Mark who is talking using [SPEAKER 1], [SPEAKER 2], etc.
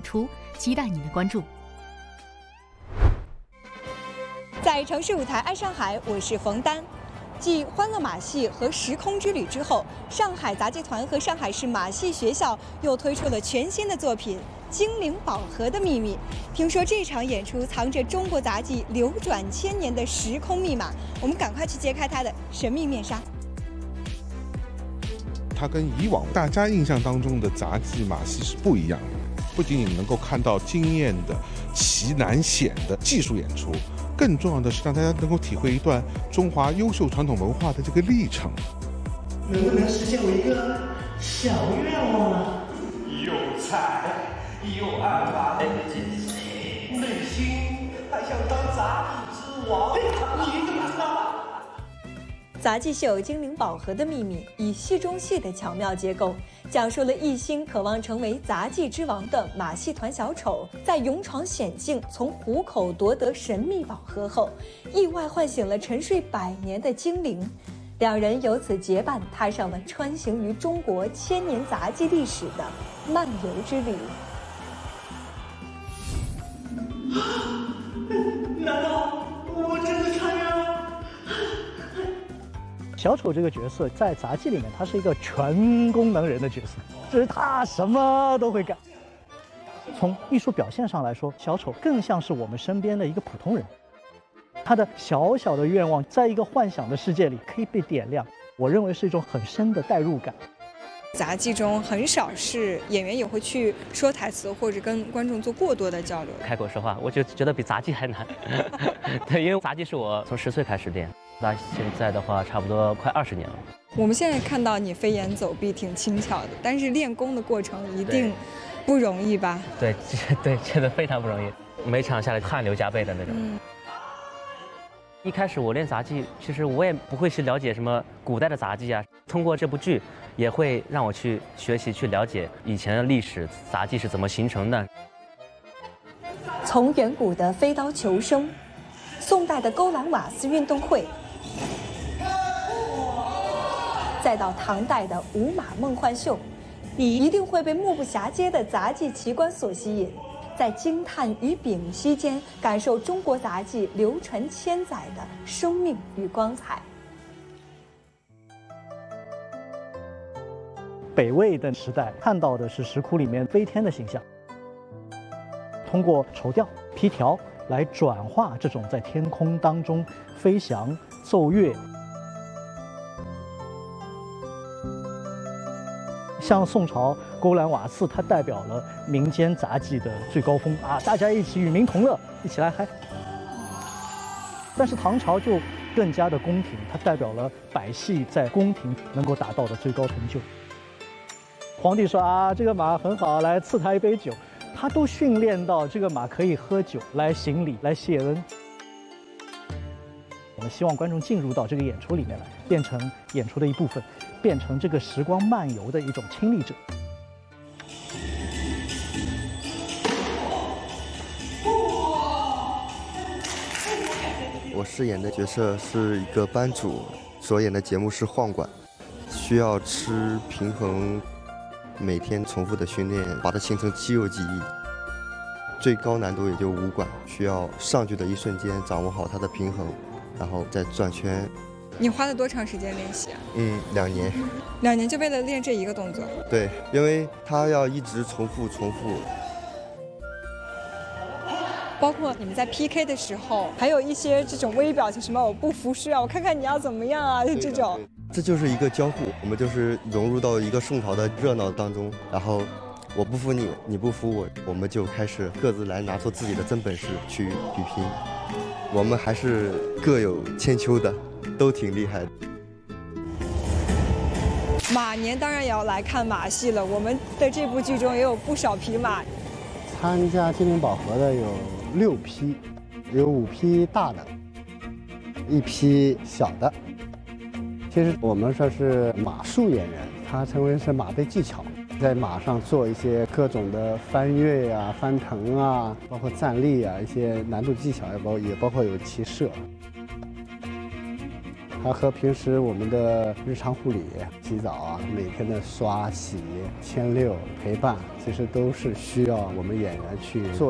[SPEAKER 1] 出，期待您的关注。
[SPEAKER 2] 在城市舞台爱上海，我是冯丹。继《欢乐马戏》和《时空之旅》之后，上海杂技团和上海市马戏学校又推出了全新的作品《精灵宝盒的秘密》。听说这场演出藏着中国杂技流转千年的时空密码，我们赶快去揭开它的神秘面纱。
[SPEAKER 3] 它跟以往大家印象当中的杂技马戏是不一样的，不仅仅能够看到惊艳的、奇难险的技术演出。更重要的是，让大家能够体会一段中华优秀传统文化的这个历程。
[SPEAKER 4] 能不能实现我一个小愿望啊？
[SPEAKER 5] 有才，有爱吧，内心还想当杂技之王。你怎么知道？
[SPEAKER 2] 杂技秀《精灵宝盒的秘密》以戏中戏的巧妙结构，讲述了一心渴望成为杂技之王的马戏团小丑，在勇闯险境从虎口夺得神秘宝盒后，意外唤醒了沉睡100年的精灵。两人由此结伴踏上了穿行于中国千年杂技历史的漫游之旅。
[SPEAKER 4] 难道我真的穿越了？
[SPEAKER 6] 小丑这个角色在杂技里面，他是一个全功能人的角色，就是他什么都会干。从艺术表现上来说，小丑更像是我们身边的一个普通人，他的小小的愿望，在一个幻想的世界里可以被点亮。我认为是一种很深的代入感。
[SPEAKER 2] 杂技中很少是演员也会去说台词或者跟观众做过多的交流。
[SPEAKER 7] 开口说话，我就觉得比杂技还难。对，因为杂技是我从10岁开始练，到现在的话差不多快20年了。
[SPEAKER 2] 我们现在看到你飞檐走壁挺轻巧的，但是练功的过程一定不容易吧？
[SPEAKER 7] 对，真的非常不容易，每场下来汗流浃背的那种。一开始我练杂技，其实我也不会去了解什么古代的杂技啊。通过这部剧，也会让我去学习、去了解以前的历史，杂技是怎么形成的。
[SPEAKER 2] 从远古的飞刀求生，宋代的勾栏瓦斯运动会，再到唐代的舞马梦幻秀，你一定会被目不暇接的杂技奇观所吸引。在惊叹与屏息间，感受中国杂技流传千载的生命与光彩。
[SPEAKER 6] 北魏的时代看到的是石窟里面飞天的形象，通过绸吊、披条来转化这种在天空当中飞翔、奏乐。像宋朝勾栏瓦肆，它代表了民间杂技的最高峰啊！大家一起与民同乐，一起来嗨。但是唐朝就更加的宫廷，它代表了百戏在宫廷能够达到的最高成就。皇帝说啊，这个马很好，来赐他一杯酒，他都训练到这个马可以喝酒来行礼、来谢恩。我们希望观众进入到这个演出里面来，变成演出的一部分，变成这个时光漫游的一种亲历者。
[SPEAKER 8] 我饰演的角色是一个班主，所演的节目是晃馆，需要吃平衡，每天重复的训练，把它形成肌肉记忆。最高难度也就武馆，需要上去的一瞬间掌握好它的平衡，然后再转圈。
[SPEAKER 2] 你花了多长时间练习啊
[SPEAKER 8] ？2年。
[SPEAKER 2] 2年就为了练这一个动作？
[SPEAKER 8] 对，因为它要一直重复。
[SPEAKER 2] 包括你们在 PK 的时候，还有一些这种微表情，什么我不服输啊，我看看你要怎么样啊，这种。
[SPEAKER 8] 这就是一个交互，我们就是融入到一个宋朝的热闹当中，然后我不服你，你不服我，我们就开始各自来拿出自己的真本事去比拼。我们还是各有千秋的，都挺厉害的。
[SPEAKER 2] 马年当然也要来看马戏了，我们的这部剧中也有不少匹马。
[SPEAKER 9] 参加精灵宝盒的有6匹，有5匹大的，1匹小的。其实我们说是马术演员，他称为是马背技巧，在马上做一些各种的翻越啊、翻腾啊，包括站立啊，一些难度技巧，也包括有骑射。 它和平时我们的日常护理、洗澡啊，每天的刷洗、牵遛、陪伴，其实都是需要我们演员去做。